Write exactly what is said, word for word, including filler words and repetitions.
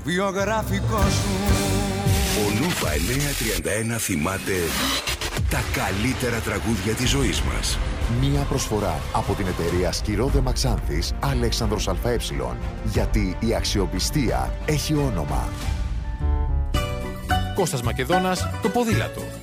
βιογραφικό σου. Ο Νούβα εννιακόσια τριάντα ένα θυμάται τα καλύτερα τραγούδια της ζωής μας. Μία προσφορά από την εταιρεία Σκυρόδε Μαξάνθης Αλέξανδρος ΑΕ. Γιατί η αξιοπιστία έχει όνομα. Κώστας Μακεδόνας, το ποδήλατο.